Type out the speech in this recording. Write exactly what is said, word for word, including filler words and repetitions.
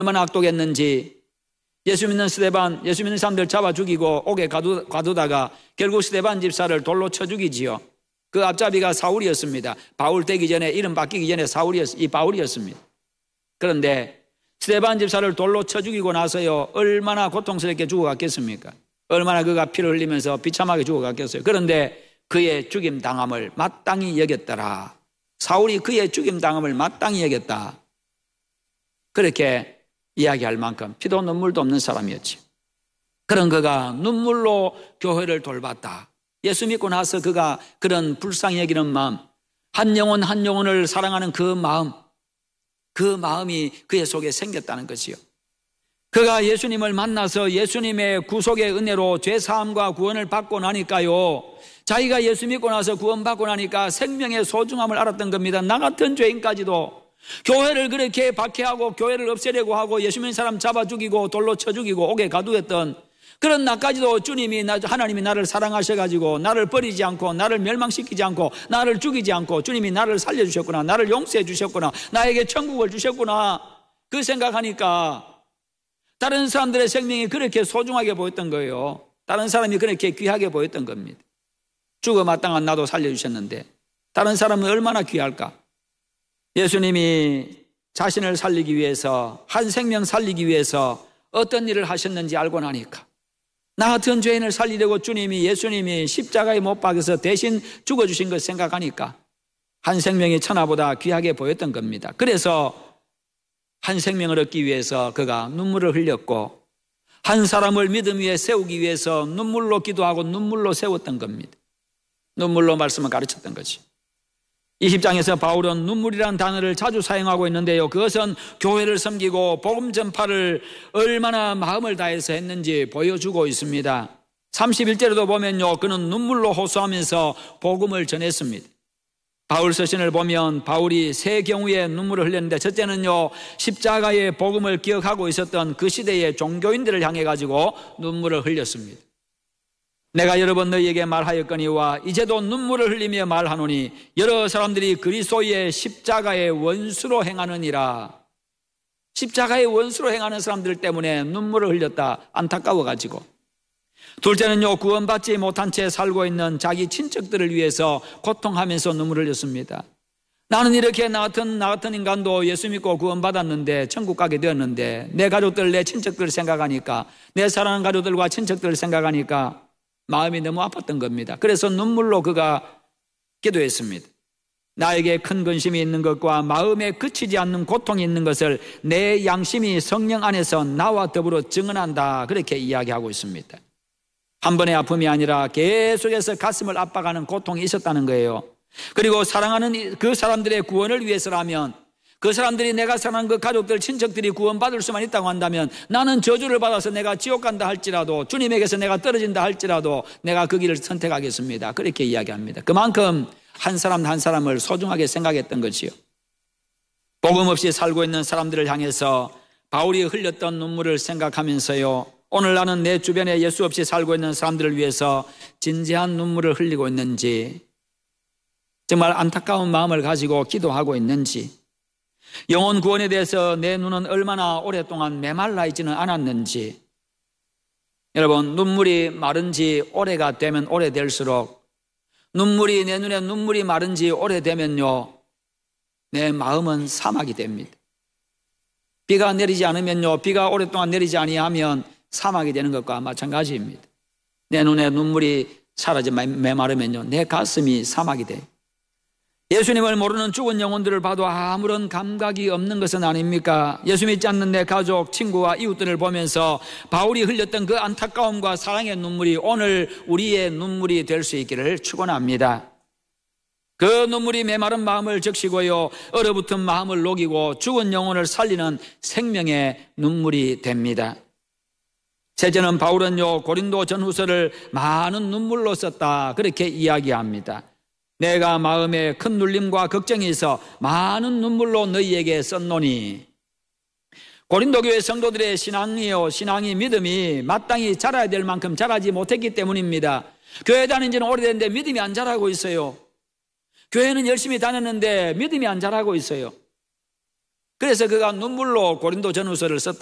얼마나 악독했는지 예수 믿는 스데반, 예수 믿는 사람들 잡아 죽이고 옥에 가두, 가두다가 결국 스데반 집사를 돌로 쳐 죽이지요. 그 앞잡이가 사울이었습니다. 바울 되기 전에, 이름 바뀌기 전에 사울이었, 이 바울이었습니다. 그런데 스데반 집사를 돌로 쳐 죽이고 나서요, 얼마나 고통스럽게 죽어갔겠습니까? 얼마나 그가 피를 흘리면서 비참하게 죽어갔겠어요. 그런데 그의 죽임 당함을 마땅히 여겼더라. 사울이 그의 죽임 당함을 마땅히 여겼다. 그렇게 이야기할 만큼 피도 눈물도 없는 사람이었지. 그런 그가 눈물로 교회를 돌봤다. 예수 믿고 나서 그가 그런 불쌍히 여기는 마음, 한 영혼 한 영혼을 사랑하는 그 마음, 그 마음이 그의 속에 생겼다는 것이요. 그가 예수님을 만나서 예수님의 구속의 은혜로 죄사함과 구원을 받고 나니까요, 자기가 예수 믿고 나서 구원받고 나니까 생명의 소중함을 알았던 겁니다. 나 같은 죄인까지도 교회를 그렇게 박해하고 교회를 없애려고 하고 예수 믿는 사람 잡아 죽이고 돌로 쳐 죽이고 옥에 가두었던 그런 나까지도 주님이, 하나님이 나를 사랑하셔가지고 나를 버리지 않고 나를 멸망시키지 않고 나를 죽이지 않고 주님이 나를 살려주셨구나, 나를 용서해 주셨구나, 나에게 천국을 주셨구나, 그 생각하니까 다른 사람들의 생명이 그렇게 소중하게 보였던 거예요. 다른 사람이 그렇게 귀하게 보였던 겁니다. 죽어 마땅한 나도 살려주셨는데 다른 사람은 얼마나 귀할까? 예수님이 자신을 살리기 위해서, 한 생명 살리기 위해서 어떤 일을 하셨는지 알고 나니까, 나 같은 죄인을 살리려고 주님이, 예수님이 십자가에 못 박아서 대신 죽어주신 걸 생각하니까 한 생명이 천하보다 귀하게 보였던 겁니다. 그래서 한 생명을 얻기 위해서 그가 눈물을 흘렸고, 한 사람을 믿음 위에 세우기 위해서 눈물로 기도하고 눈물로 세웠던 겁니다. 눈물로 말씀을 가르쳤던 거지. 이십 장에서 바울은 눈물이라는 단어를 자주 사용하고 있는데요, 그것은 교회를 섬기고 복음 전파를 얼마나 마음을 다해서 했는지 보여주고 있습니다. 삼십일 절에도 보면요, 그는 눈물로 호소하면서 복음을 전했습니다. 바울 서신을 보면 바울이 세 경우에 눈물을 흘렸는데, 첫째는요, 십자가의 복음을 기억하고 있었던 그 시대의 종교인들을 향해 가지고 눈물을 흘렸습니다. 내가 여러 번 너희에게 말하였거니와 이제도 눈물을 흘리며 말하노니 여러 사람들이 그리스도의 십자가의 원수로 행하느니라. 십자가의 원수로 행하는 사람들 때문에 눈물을 흘렸다. 안타까워가지고. 둘째는요, 구원받지 못한 채 살고 있는 자기 친척들을 위해서 고통하면서 눈물을 흘렸습니다. 나는 이렇게 나 같은, 나 같은 인간도 예수 믿고 구원받았는데, 천국 가게 되었는데, 내 가족들, 내 친척들을 생각하니까, 내 사랑하는 가족들과 친척들을 생각하니까 마음이 너무 아팠던 겁니다. 그래서 눈물로 그가 기도했습니다. 나에게 큰 근심이 있는 것과 마음에 그치지 않는 고통이 있는 것을 내 양심이 성령 안에서 나와 더불어 증언한다. 그렇게 이야기하고 있습니다. 한 번의 아픔이 아니라 계속해서 가슴을 압박하는 고통이 있었다는 거예요. 그리고 사랑하는 그 사람들의 구원을 위해서라면, 그 사람들이, 내가 사랑하는 그 가족들, 친척들이 구원받을 수만 있다고 한다면 나는 저주를 받아서 내가 지옥 간다 할지라도, 주님에게서 내가 떨어진다 할지라도 내가 그 길을 선택하겠습니다. 그렇게 이야기합니다. 그만큼 한 사람 한 사람을 소중하게 생각했던 거지요. 복음 없이 살고 있는 사람들을 향해서 바울이 흘렸던 눈물을 생각하면서요, 오늘 나는 내 주변에 예수 없이 살고 있는 사람들을 위해서 진지한 눈물을 흘리고 있는지, 정말 안타까운 마음을 가지고 기도하고 있는지, 영혼 구원에 대해서 내 눈은 얼마나 오랫동안 메말라 있지는 않았는지. 여러분, 눈물이 마른지 오래가 되면 오래될수록, 눈물이, 내 눈에 눈물이 마른지 오래되면요, 내 마음은 사막이 됩니다. 비가 내리지 않으면요, 비가 오랫동안 내리지 아니하면 사막이 되는 것과 마찬가지입니다. 내 눈에 눈물이 사라져 메마르면요, 내 가슴이 사막이 돼요. 예수님을 모르는 죽은 영혼들을 봐도 아무런 감각이 없는 것은 아닙니까? 예수 믿지 않는 내 가족, 친구와 이웃들을 보면서 바울이 흘렸던 그 안타까움과 사랑의 눈물이 오늘 우리의 눈물이 될 수 있기를 축원합니다. 그 눈물이 메마른 마음을 적시고요, 얼어붙은 마음을 녹이고 죽은 영혼을 살리는 생명의 눈물이 됩니다. 셋째는 바울은요, 고린도 전후서를 많은 눈물로 썼다. 그렇게 이야기합니다. 내가 마음에 큰 눌림과 걱정이 있어 많은 눈물로 너희에게 썼노니. 고린도 교회 성도들의 신앙이요, 신앙이, 믿음이 마땅히 자라야 될 만큼 자라지 못했기 때문입니다. 교회 다닌 지는 오래됐는데 믿음이 안 자라고 있어요. 교회는 열심히 다녔는데 믿음이 안 자라고 있어요. 그래서 그가 눈물로 고린도 전후서를 썼다.